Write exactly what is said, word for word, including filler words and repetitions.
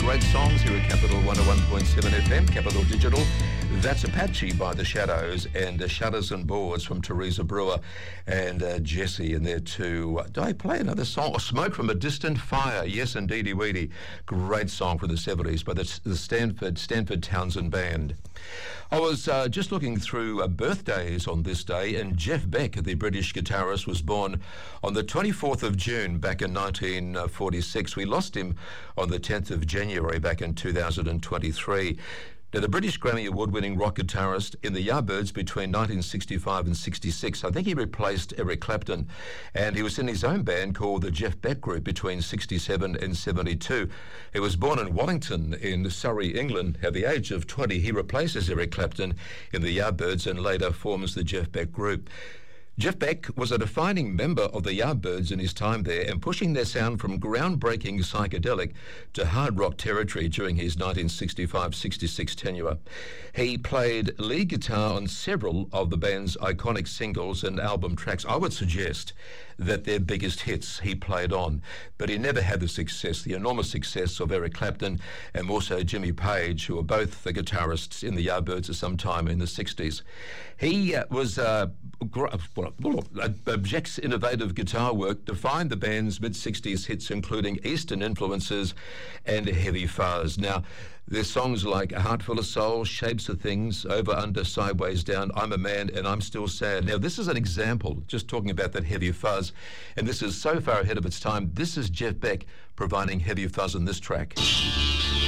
great songs here at Capital one oh one point seven F M, Capital Digital. That's Apache by The Shadows, and uh, Shutters and Boards from Teresa Brewer and uh, Jesse in there too. Uh, do I play another song? Oh, Smoke from a Distant Fire. Yes, indeedy weedy. Great song from the seventies by the, the Stanford Stanford Townsend Band. I was uh, just looking through uh, birthdays on this day, and Jeff Beck, the British guitarist, was born on the twenty-fourth of June back in nineteen forty-six. We lost him on the tenth of January back in two thousand twenty-three. Now, the British Grammy Award-winning rock guitarist in the Yardbirds between nineteen sixty-five and sixty-six. I think he replaced Eric Clapton, and he was in his own band called the Jeff Beck Group between sixty-seven and seventy-two. He was born in Wallington in Surrey, England. At the age of twenty, he replaces Eric Clapton in the Yardbirds and later forms the Jeff Beck Group. Jeff Beck was a defining member of the Yardbirds in his time there, and pushing their sound from groundbreaking psychedelic to hard rock territory during his nineteen sixty-five sixty-six tenure. He played lead guitar on several of the band's iconic singles and album tracks. I would suggest that their biggest hits he played on, but he never had the success, the enormous success of Eric Clapton and also Jimmy Page, who were both the guitarists in the Yardbirds at some time in the sixties. He uh, was uh, well, Object's innovative guitar work defined the band's mid-sixties hits, including Eastern influences and heavy fuzz. Now, there's songs like A Heart Full of Soul, Shapes of Things, Over, Under, Sideways, Down, I'm a Man, and I'm Still Sad. Now, this is an example, just talking about that heavy fuzz, and this is so far ahead of its time. This is Jeff Beck providing heavy fuzz on this track.